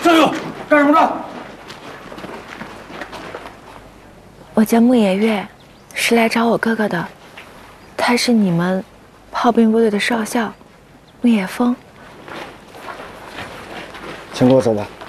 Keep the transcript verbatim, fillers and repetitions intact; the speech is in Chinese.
站住！干什么的？ 我叫木野月，是来找我哥哥的。他是你们炮兵部队的少校，木野风。 请跟我走吧。